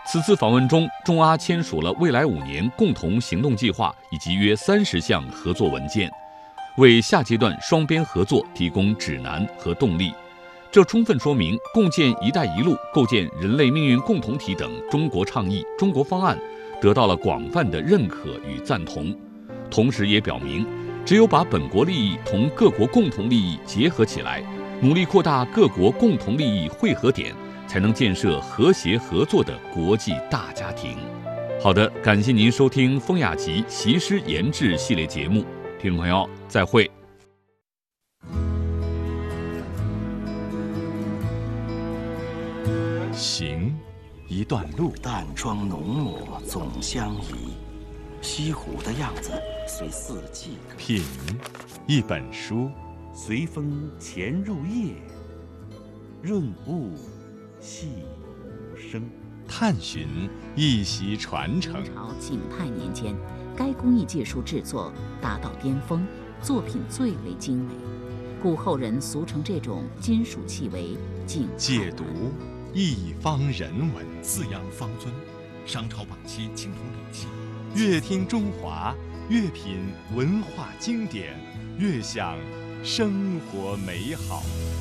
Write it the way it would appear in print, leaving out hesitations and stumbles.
此次访问中，中阿签署了未来5年共同行动计划以及约30项合作文件，为下阶段双边合作提供指南和动力。这充分说明共建“一带一路”、构建人类命运共同体等中国倡议、中国方案得到了广泛的认可与赞同，同时也表明，只有把本国利益同各国共同利益结合起来，努力扩大各国共同利益汇合点，才能建设和谐合作的国际大家庭。好的，感谢您收听风雅集习诗研制系列节目，听众朋友，再会。 行，一段路， 淡妆浓抹总相宜，西湖的样子随四季。 品，一本书， 随风潜入夜，润物细无声。 探寻，一席传承。 明朝景泰年间，该工艺技术制作达到巅峰，作品最为精美，故后人俗称这种金属器为景泰。 解读，一方人文。 四羊方尊，商朝晚期青铜礼器。 越听中华，越品文化经典，越享生活美好。